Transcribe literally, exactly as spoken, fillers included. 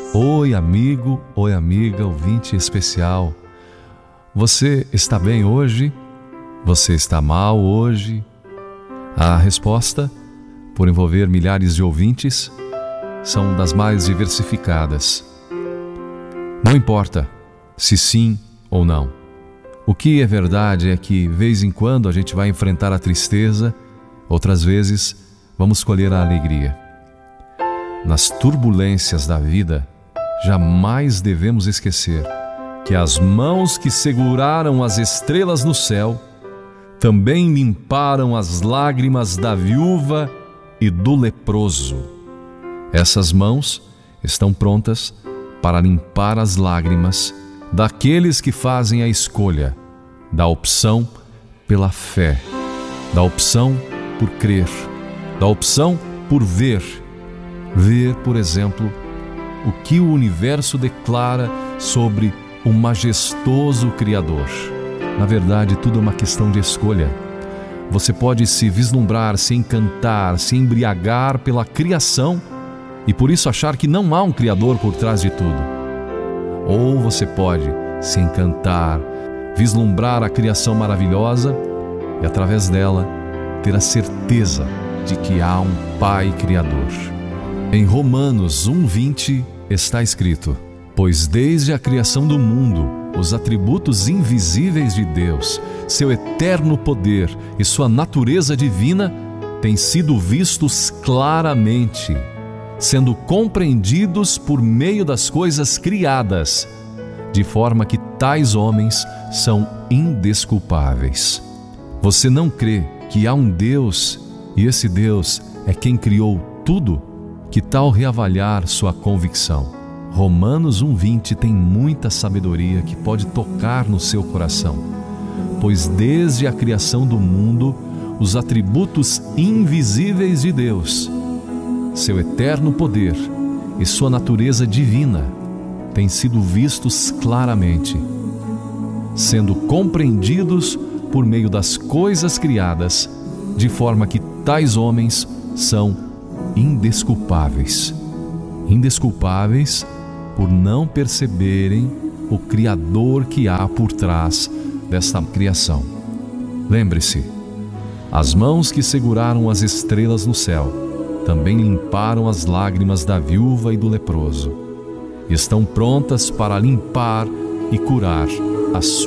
Oi, amigo, oi, amiga, ouvinte especial. Você está bem hoje? Você está mal hoje? A resposta, por envolver milhares de ouvintes, são das mais diversificadas. Não importa se sim ou não. O que é verdade é que, vez em quando, a gente vai enfrentar a tristeza, outras vezes, vamos colher a alegria. Nas turbulências da vida, jamais devemos esquecer que as mãos que seguraram as estrelas no céu também limparam as lágrimas da viúva e do leproso. Essas mãos estão prontas para limpar as lágrimas daqueles que fazem a escolha da opção pela fé, da opção por crer, da opção por ver. Ver, por exemplo, o que o universo declara sobre o majestoso Criador. Na verdade, tudo é uma questão de escolha. Você pode se vislumbrar, se encantar, se embriagar pela criação e por isso achar que não há um Criador por trás de tudo. Ou você pode se encantar, vislumbrar a criação maravilhosa e através dela ter a certeza de que há um Pai Criador. Em Romanos um, vinte está escrito: pois desde a criação do mundo, os atributos invisíveis de Deus, seu eterno poder e sua natureza divina têm sido vistos claramente, sendo compreendidos por meio das coisas criadas, de forma que tais homens são indesculpáveis. Você não crê que há um Deus e esse Deus é quem criou tudo? Que tal reavaliar sua convicção? Romanos um, vinte tem muita sabedoria que pode tocar no seu coração. Pois desde a criação do mundo, os atributos invisíveis de Deus, seu eterno poder e sua natureza divina têm sido vistos claramente, sendo compreendidos por meio das coisas criadas, de forma que tais homens são indesculpáveis. Indesculpáveis por não perceberem o Criador que há por trás desta criação. Lembre-se, as mãos que seguraram as estrelas no céu também limparam as lágrimas da viúva e do leproso. Estão prontas para limpar e curar a sua